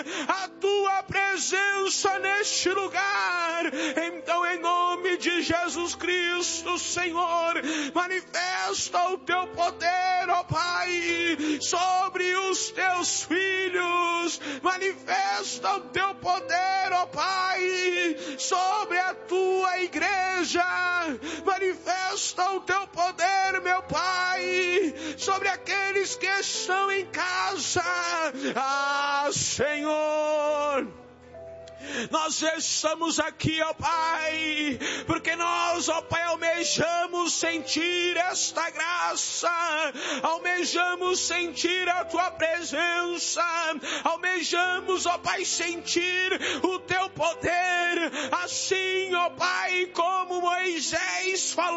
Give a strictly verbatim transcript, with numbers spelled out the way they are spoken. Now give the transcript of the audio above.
a tua presença neste lugar. Então, em nome de Jesus Cristo, Senhor, manifesta o teu poder, ó Pai, sobre os teus filhos. Manifesta o teu poder, ó Pai, sobre a tua igreja. Manifesta o teu poder, meu Pai, sobre aqueles que estão em casa. Ah, Senhor, nós estamos aqui, ó Pai, porque nós, ó Pai, almejamos sentir esta graça, almejamos sentir a tua presença, almejamos, ó Pai, sentir o teu poder, assim, ó Pai, como Moisés falou